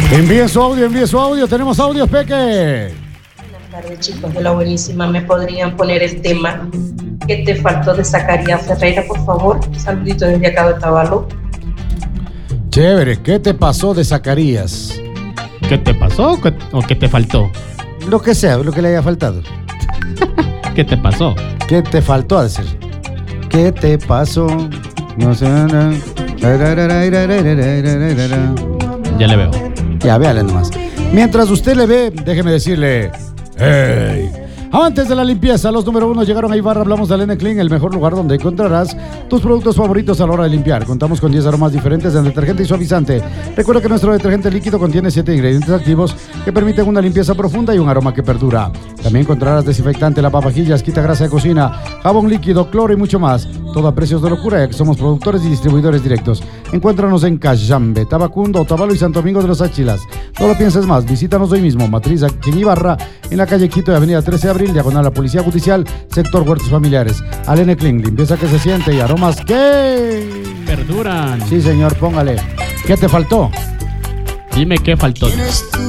Envíe su audio. Tenemos audios, Peque. Buenas tardes, chicos de la buenísima. ¿Me podrían poner el tema que te faltó de Zacarías Ferreira, por favor? Saludito desde acá de Otavalo. Chévere, ¿qué te pasó de Zacarías? ¿Qué te pasó o qué te faltó? Lo que sea, lo que le haya faltado. ¿Qué te pasó? ¿Qué te faltó a decir? ¿Qué te pasó? No sé. Ya le veo. Ya, véale nomás. Mientras usted le ve, déjeme decirle... ¡Hey! Amantes de la limpieza, los número 1 llegaron a Ibarra. Hablamos de Alene Clean, el mejor lugar donde encontrarás tus productos favoritos a la hora de limpiar. Contamos con 10 aromas diferentes de detergente y suavizante. Recuerda que nuestro detergente líquido contiene 7 ingredientes activos que permiten una limpieza profunda y un aroma que perdura. También encontrarás desinfectante, lavavajillas, quita grasa de cocina, jabón líquido, cloro y mucho más. Todo a precios de locura, ya que somos productores y distribuidores directos. Encuéntranos en Cayambe, Tabacundo, Otavalo y Santo Domingo de los Áchilas. No lo pienses más, visítanos hoy mismo. Matriz aquí en Ibarra, en la calle Quito de Avenida 13 de Abril, diagonal a la Policía Judicial, sector Huertos Familiares. Alene Clean, limpieza que se siente y aromas que... Perduran. Sí, señor, póngale. ¿Qué te faltó? Dime qué faltó.